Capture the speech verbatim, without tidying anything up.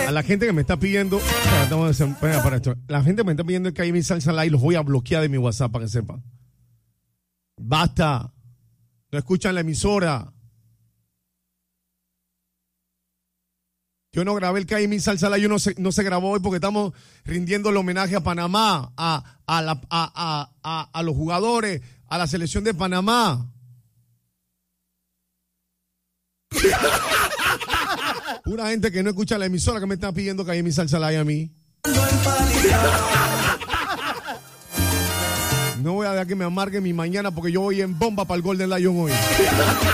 A la gente que me está pidiendo, espera, espera, para esto. La gente que me está pidiendo que hay mi salsa live, los voy a bloquear de mi WhatsApp para que sepan. Basta. No escuchan la emisora. Yo no grabé el Calle Mi Salsa Live, yo no se, no se grabó hoy porque estamos rindiendo el homenaje a Panamá, a, a, la, a, a, a, a los jugadores, a la selección de Panamá. Pura gente que no escucha la emisora que me está pidiendo Calle Mi Salsa Live a mí. No voy a dejar que me amargue mi mañana porque yo voy en bomba para el Golden Lion hoy.